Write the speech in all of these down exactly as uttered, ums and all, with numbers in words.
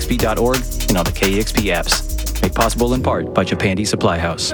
p dot org and on the K E X P apps. Made possible in part by Japandi Supply House.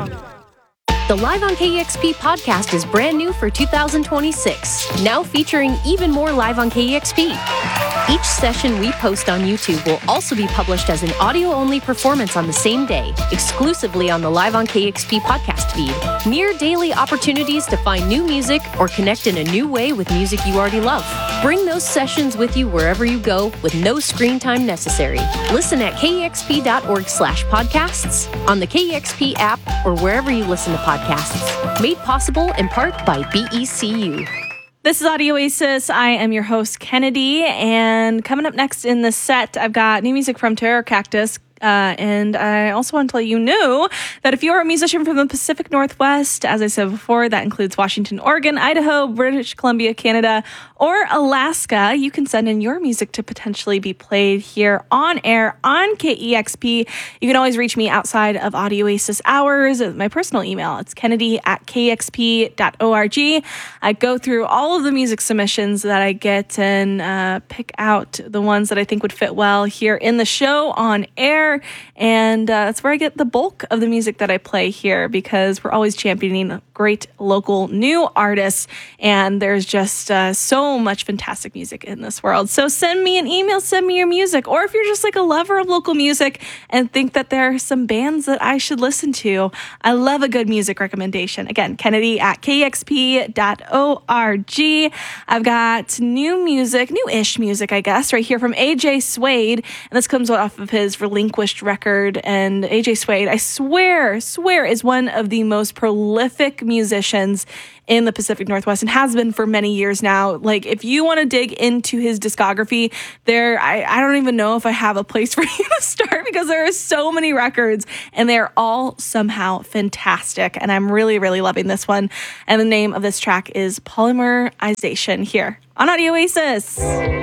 The Live on K E X P podcast is brand new for two thousand twenty-six, now featuring even more Live on K E X P. Each session we post on YouTube will also be published as an audio-only performance on the same day, exclusively on the Live on K E X P podcast feed. Near daily opportunities to find new music or connect in a new way with music you already love. Bring those sessions with you wherever you go with no screen time necessary. Listen at K E X P dot org slash podcasts, on the K E X P app, or wherever you listen to podcasts. Made possible in part by B E C U. This is Audio Oasis. I am your host, Kennedy, and coming up next in the set, I've got new music from Terror Cactus. Uh, and I also want to let you know that if you're a musician from the Pacific Northwest, as I said before, that includes Washington, Oregon, Idaho, British Columbia, Canada, or Alaska, you can send in your music to potentially be played here on air on K E X P. You can always reach me outside of Audio Oasis hours with my personal email. It's kennedy at k e x p dot org. I go through all of the music submissions that I get and uh, pick out the ones that I think would fit well here in the show on air. And uh, that's where I get the bulk of the music that I play here, because we're always championing great local new artists, and there's just uh, so much fantastic music in this world. So send me an email, send me your music, or if you're just like a lover of local music and think that there are some bands that I should listen to, I love a good music recommendation. Again, Kennedy at k e x p dot org. I've got new music, new-ish music, I guess, right here from A J Suede, and this comes off of his Relinquished record. And A J Suede, I swear, swear, is one of the most prolific musicians in the Pacific Northwest and has been for many years now. Like, if you want to dig into his discography, there, I, I don't even know if I have a place for you to start, because there are so many records and they're all somehow fantastic. And I'm really, really loving this one. And the name of this track is Polymerization here on Audio Oasis.